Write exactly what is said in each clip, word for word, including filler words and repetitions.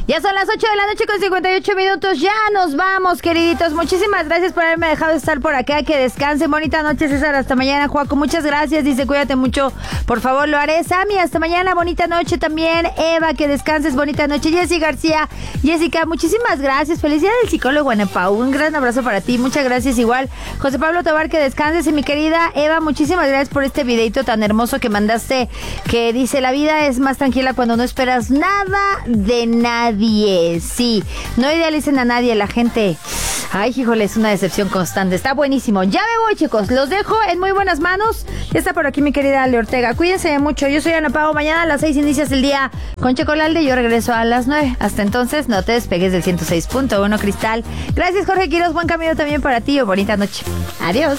Ya son las ocho de la noche con cincuenta y ocho minutos. Ya nos vamos, queriditos. Muchísimas gracias por haberme dejado estar por acá. Que descansen. Bonita noche, César. Hasta mañana, Juaco. Muchas gracias. Dice, cuídate mucho. Por favor, lo haré. Sammy, hasta mañana. Bonita noche también. Eva, que descanses. Bonita noche. Jessy García. Jessica, muchísimas gracias. Felicidades del psicólogo Ana Pau. Un gran abrazo para ti. Muchas gracias igual. José Pablo Tobar, que descanses. Y mi querida Eva, muchísimas gracias por este videito tan hermoso que mandaste. Que dice, la vida es más tranquila cuando no esperas nada de nadie. Sí, no idealicen a nadie, la gente. Ay, híjole, es una decepción constante. Está buenísimo. Ya me voy, chicos. Los dejo en muy buenas manos. Ya está por aquí mi querida Ale Ortega. Cuídense mucho. Yo soy Ana Pau. Mañana a las seis inicias el día con Chocolalde. Yo regreso a las nueve. Hasta entonces, no te despegues del ciento seis punto uno Cristal. Gracias, Jorge Quiroz. Buen camino también para ti. O bonita noche. Adiós.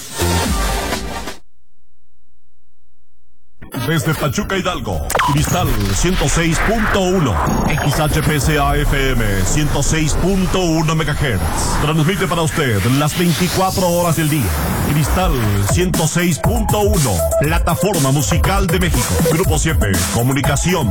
Desde Pachuca, Hidalgo, Cristal ciento seis punto uno, X H P C A F M ciento seis punto uno megahertz. Transmite para usted las veinticuatro horas del día. Cristal ciento seis punto uno, plataforma musical de México. Grupo siete, comunicación.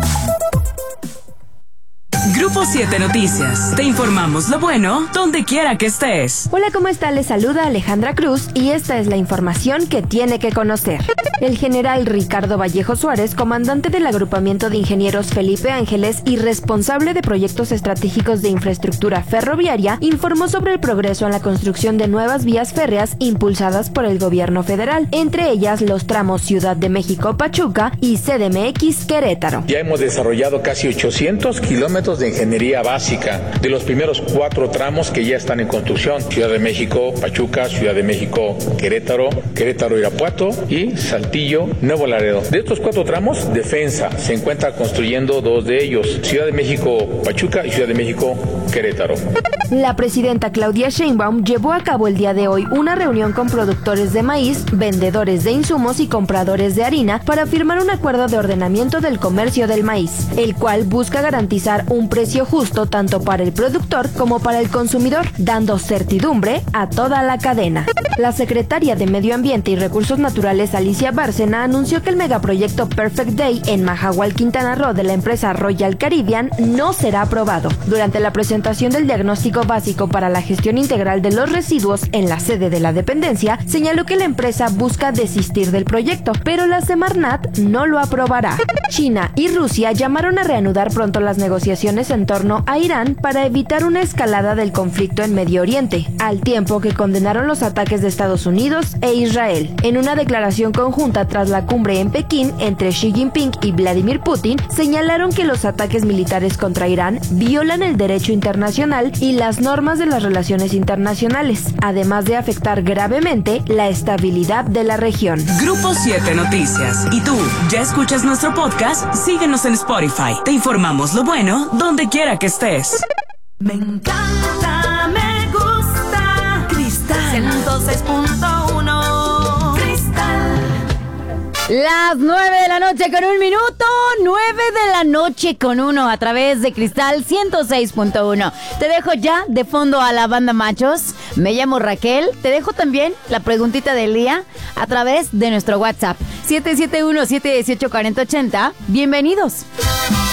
Grupo siete Noticias. Te informamos lo bueno donde quiera que estés. Hola, ¿cómo está? Les saluda Alejandra Cruz y esta es la información que tiene que conocer. El general Ricardo Vallejo Suárez, comandante del agrupamiento de ingenieros Felipe Ángeles y responsable de proyectos estratégicos de infraestructura ferroviaria, informó sobre el progreso en la construcción de nuevas vías férreas impulsadas por el gobierno federal, entre ellas los tramos Ciudad de México-Pachuca y C D M X Querétaro. Ya hemos desarrollado casi ochocientos kilómetros de ingeniería básica de los primeros cuatro tramos que ya están en construcción: Ciudad de México, Pachuca, Ciudad de México, Querétaro, Querétaro, Irapuato y Saltillo, Nuevo Laredo. De estos cuatro tramos, Defensa se encuentra construyendo dos de ellos: Ciudad de México, Pachuca y Ciudad de México, Querétaro. La presidenta Claudia Sheinbaum llevó a cabo el día de hoy una reunión con productores de maíz, vendedores de insumos y compradores de harina para firmar un acuerdo de ordenamiento del comercio del maíz, el cual busca garantizar un precio justo tanto para el productor como para el consumidor, dando certidumbre a toda la cadena. La secretaria de Medio Ambiente y Recursos Naturales, Alicia Bárcena, anunció que el megaproyecto Perfect Day en Mahahual, Quintana Roo, de la empresa Royal Caribbean no será aprobado. Durante la presentación del diagnóstico básico para la gestión integral de los residuos en la sede de la dependencia, señaló que la empresa busca desistir del proyecto, pero la Semarnat no lo aprobará. China y Rusia llamaron a reanudar pronto las negociaciones en torno a Irán para evitar una escalada del conflicto en Medio Oriente, al tiempo que condenaron los ataques de Estados Unidos e Israel. En una declaración conjunta tras la cumbre en Pekín entre Xi Jinping y Vladimir Putin, señalaron que los ataques militares contra Irán violan el derecho internacional y las normas de las relaciones internacionales, además de afectar gravemente la estabilidad de la región. Grupo siete Noticias. ¿Y tú, ya escuchas nuestro podcast? Síguenos en Spotify. Te informamos lo bueno donde quiera que estés. Me encanta, me gusta Cristal ciento seis punto uno Cristal. Las nueve de la noche con un minuto, nueve de la noche con uno a través de Cristal ciento seis punto uno. Te dejo ya de fondo a la banda Machos. Me llamo Raquel. Te dejo también la preguntita del día a través de nuestro WhatsApp siete siete uno, siete uno ocho, cuatro cero ocho cero. Bienvenidos.